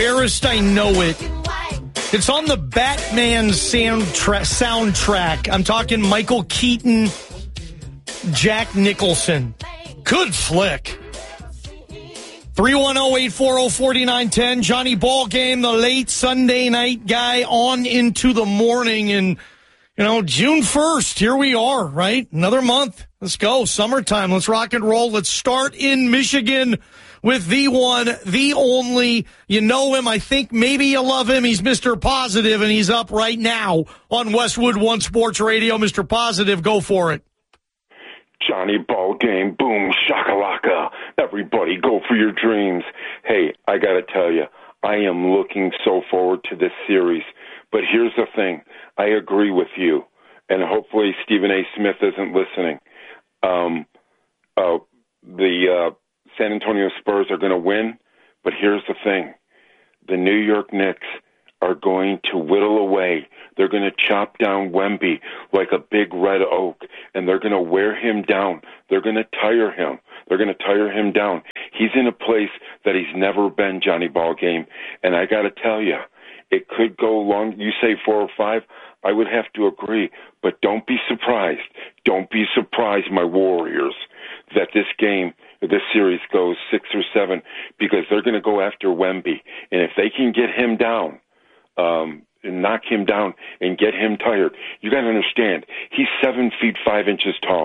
Embarrassed, I know it. It's on the Batman soundtrack. I'm talking Michael Keaton, Jack Nicholson. Good flick. 310-840-4910. Johnny Ballgame, the late Sunday night guy, on into the morning. And, June 1st, here we are, right? Another month. Let's go. Summertime. Let's rock and roll. Let's start in Michigan with the one, the only. You know him. I think maybe you love him. He's Mr. Positive, and he's up right now on Westwood One Sports Radio. Mr. Positive, go for it. Johnny Ballgame, boom, shakalaka. Everybody go for your dreams. Hey, I got to tell you, I am looking so forward to this series. But here's the thing. I agree with you, and hopefully Stephen A. Smith isn't listening. The San Antonio Spurs are going to win, but here's the thing. The New York Knicks are going to whittle away. They're going to chop down Wemby like a big red oak, and they're going to wear him down. They're going to tire him. They're going to tire him down. He's in a place that he's never been, Johnny Ballgame, and I got to tell you, it could go long. You say 4 or 5, I would have to agree, but don't be surprised. Don't be surprised, my Warriors, that this series goes 6 or 7, because they're going to go after Wemby, and if they can get him down, and knock him down and get him tired. You got to understand, he's 7 feet 5 inches tall.